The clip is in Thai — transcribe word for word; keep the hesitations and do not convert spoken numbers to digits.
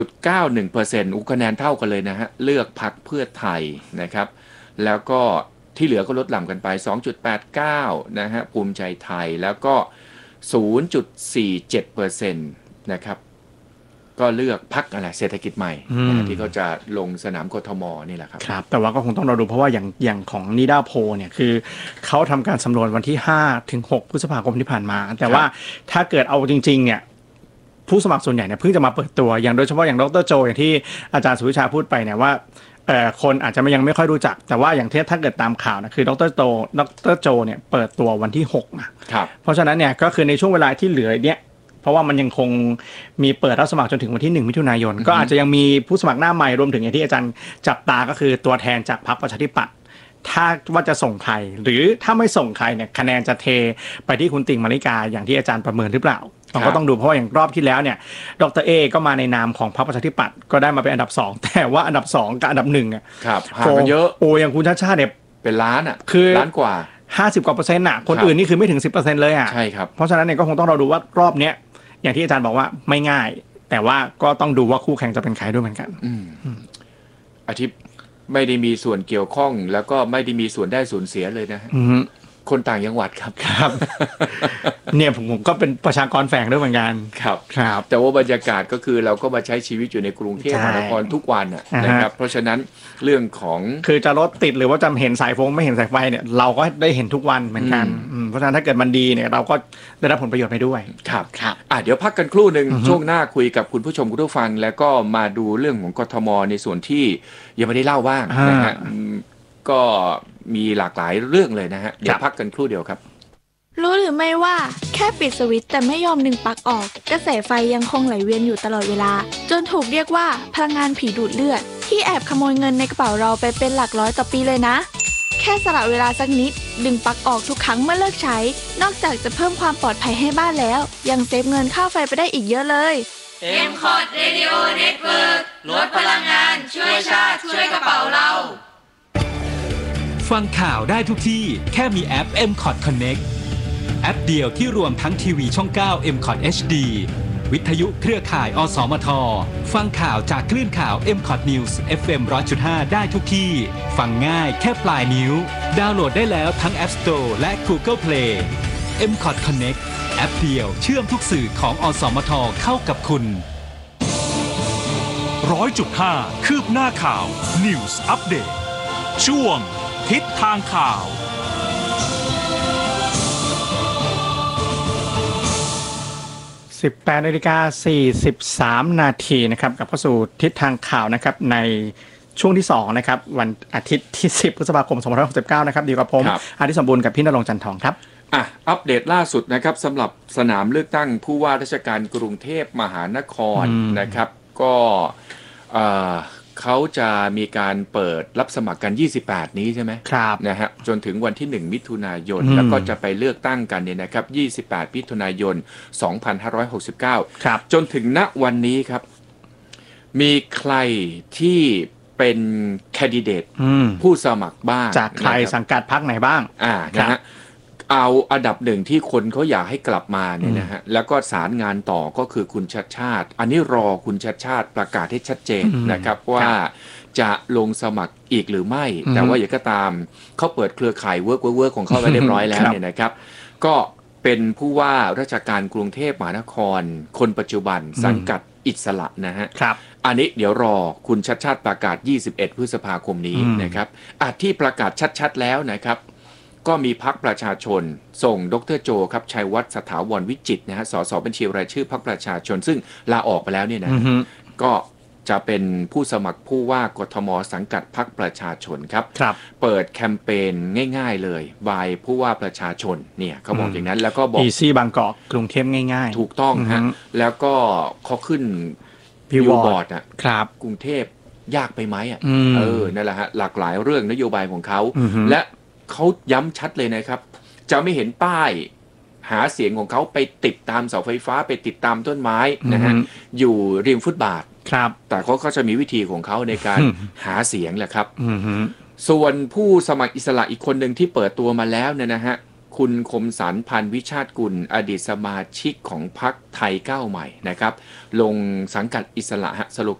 เก้าหนึ่งเปอร์เซ็นต์ อุคะแนนเท่ากันเลยนะฮะเลือกพรรคเพื่อไทยนะครับแล้วก็ที่เหลือก็ลดหลั่นกันไป สองจุดแปดเก้า นะฮะภูมิใจไทยแล้วก็ ศูนย์จุดสี่เจ็ดเปอร์เซ็นต์ นะครับก็เลือกพรรคอะไรเศรษฐกิจใหม่นะที่เขาจะลงสนามกทมนี่แหละครับครับแต่ว่าก็คงต้องรอดูเพราะว่าอย่างอย่างของนิดาโพเนี่ยคือเขาทำการสำรวจวันที่ห้าถึงหกพฤษภาคมที่ผ่านมาแต่ว่าถ้าเกิดเอาจริงๆเนี่ยผู้สมัครส่วนใหญ่เนี่ยเพิ่งจะมาเปิดตัวอย่างโดยเฉพาะอย่างดร.โจอย่างที่อาจารย์สุวิชาพูดไปเนี่ยว่าเอ่อคนอาจจะยังไม่ค่อยรู้จักแต่ว่าอย่างที่ถ้าเกิดตามข่าวนะคือดร.โจดร.โจเนี่ยเปิดตัววันที่หกนะครับเพราะฉะนั้นเนี่ยก็คือในช่วงเวลาที่เหลือเนี่ยเพราะว่ามันยังคงมีเปิดรับสมัครจนถึงวันที่หนึ่งมิถุนายนก็อาจจะยังมีผู้สมัครหน้าใหม่รวมถึงอย่างที่อาจารย์จับตาก็คือตัวแทนจากพรรคประชาธิปัตย์ถ้าว่าจะส่งใครหรือถ้าไม่ส่งใครเนี่ยคะแนนจะเทไปที่คุณติ่งมาริกาอย่างที่อาจารย์ประเมินหรือเปล่าเราก็ต้องดูเพราะว่าอย่างรอบที่แล้วเนี่ยดร.เอก็มาในนามของพรรคประชาธิปัตย์ก็ได้มาเป็นอันดับสองแต่ว่าอันดับสองกับอันดับหนึ่งอ่ะครับห่างกันเยอะโอ้อย่างคุณชาติชาติเนี่ยเป็นล้านอ่ะคือล้านกว่าห้าสิบกว่าเปอร์เซ็นต์น่ะคนอื่นนี่คือไม่ถึง สิบเปอร์เซ็นต์ เลยอ่ะใช่ครับเพราะฉะนั้นเนี่ยก็คงต้องรอดูว่ารอบเนี้ยอย่างที่อาจารย์บอกว่าไม่ง่ายแต่ว่าก็ต้องดูว่าคู่แข่งจะเป็นใครด้วยเหมือนกันอาทิตย์ไม่ได้มีส่วนเกี่ยวข้องแล้วก็ไม่ได้มีส่วนได้ส่วนเสียเลยนะฮะคนต่างจังหวัดครับครับเนี่ยผมผมก็เป็นประชากรแฝงด้วยเหมือนกันครับครับแต่ว่าบรรยากาศก็คือเราก็มาใช้ชีวิตอยู่ในกรุงเทพมหานครทุกวันนะครับเพราะฉะนั้นเรื่องของคือจะรถติดหรือว่าจะเห็นสายฟงไม่เห็นสายไฟเนี่ยเราก็ได้เห็นทุกวันเหมือนกันเพราะฉะนั้นถ้าเกิดมันดีเนี่ยเราก็ได้รับผลประโยชน์ไปด้วยครับครับอ่ะเดี๋ยวพักกันครู่นึงช่วงหน้าคุยกับคุณผู้ชมคุณผู้ฟังแล้วก็มาดูเรื่องของกทมในส่วนที่ยังไม่ได้เล่าบ้างนะฮะก็มีหลากหลายเรื่องเลยนะฮะเดี๋ยวพักกันครู่เดียวครับรู้หรือไม่ว่าแค่ปิดสวิตช์แต่ไม่ยอมดึงปลั๊กออกกระแสไฟยังคงไหลเวียนอยู่ตลอดเวลาจนถูกเรียกว่าพลังงานผีดูดเลือดที่แอบขโมยเงินในกระเป๋าเราไปเป็นหลักร้อยต่อปีเลยนะแค่สละเวลาสักนิดดึงปลั๊กออกทุกครั้งเมื่อเลิกใช้นอกจากจะเพิ่มความปลอดภัยให้บ้านแล้วยังเซฟเงินค่าไฟไปได้อีกเยอะเลยเอ็ม คอท Radio Network ลดพลังงานช่วยชาติช่วยกระเป๋าเราฟังข่าวได้ทุกที่แค่มีแอป เอ็ม คอท Connect แอปเดียวที่รวมทั้งทีวีช่องเก้า เอ็ม คอท เอช ดี วิทยุเครือข่ายอสมทฟังข่าวจากคลื่นข่าว เอ็ม คอท News เอฟ เอ็ม หนึ่งร้อยจุดห้า ได้ทุกที่ฟังง่ายแค่ปลายนิ้วดาวน์โหลดได้แล้วทั้ง App Store และ Google Play เอ็ม คอท Connect แอปเดียวเชื่อมทุกสื่อของอสมทเข้ากับคุณร้อยจุดห้า คืบหน้าข่าว News Update ช่วงทิศทางข่าวสิบแปดนาฬิกาสี่สิบสามนาทีนะครับกับเข้าสู่ทิศทางข่าวนะครับในช่วงที่สองนะครับวันอาทิตย์ที่สิบพฤษภาคมสองพันห้าร้อยหกสิบเก้านะครับดีกับผมอาทิตย์สมบูรณ์กับพี่ณรงค์จันทร์ทองครับอ่ะอัปเดตล่าสุดนะครับสำหรับสนามเลือกตั้งผู้ว่าราชการกรุงเทพมหานครนะครับก็เอ่อเขาจะมีการเปิดรับสมัครกันยี่สิบแปดนี้ใช่ไหมครับนะฮะจนถึงวันที่หนึ่งมิถุนายนแล้วก็จะไปเลือกตั้งกันเนี่ยนะครับยี่สิบแปดมิถุนายนสองพันห้าร้อยหกสิบเก้าครับจนถึงณวันนี้ครับมีใครที่เป็นแคนดิเดตผู้สมัครบ้างจากใครสังกัดพรรคไหนบ้างอ่านะฮะเอาอันดับหนึ่งที่คนเขาอยากให้กลับมาเนี่ยนะฮะแล้วก็สารงานต่อก็คือคุณชัชชาติอันนี้รอคุณชัชชาติประกาศให้ชัดเจนนะครับว่าจะลงสมัครอีกหรือไม่แต่ว่าอย่างก็ตามเขาเปิดเครือข่ายเวิร์กเวิร์กของเขาไว้เรียบร้อยแล้วเนี่ยนะครับก็เป็นผู้ว่าราชการกรุงเทพมหานครคนปัจจุบันสังกัดอิสระนะฮะอันนี้เดี๋ยวรอคุณชัชชาติประกาศยี่สิบเอ็ดพฤษภาคมนี้นะครับอ่ะที่ประกาศชัดๆแล้วนะครับก็มีพรรคประชาชนส่งดร.โจครับชัยวัฒน์สถาวรวิจิตรนะฮะสสบัญชีรายชื่อพรรคประชาชนซึ่งลาออกไปแล้วเนี่ยนะก็จะเป็นผู้สมัครผู้ว่ากทมสังกัดพรรคประชาชนครับเปิดแคมเปญง่ายๆเลยบายผู้ว่าประชาชนเนี่ยเขาบอกอย่างนั้นแล้วก็บอก Easy บางกอกกรุงเทพง่ายๆถูกต้องฮะแล้วก็เขาขึ้นบิลบอร์ดอ่ะกรุงเทพยากไปไหมอ่ะเออนั่นแหละฮะหลากหลายเรื่องนโยบายของเขาและเขาย้ำชัดเลยนะครับจะไม่เห็นป้ายหาเสียงของเขาไปติดตามเสาไฟฟ้าไปติดตามต้นไม้นะฮะอยู่ริมฟุตบาทครับแต่เขาก็จะมีวิธีของเขาในการหาเสียงแหละครับส่วนผู้สมัครอิสระอีกคนหนึ่งที่เปิดตัวมาแล้วเนี่ยนะฮะคุณคมสันต์พันธ์วิชาติกุลอดีตสมาชิกของพรรคไทยก้าวใหม่นะครับลงสังกัดอิสระฮะสโล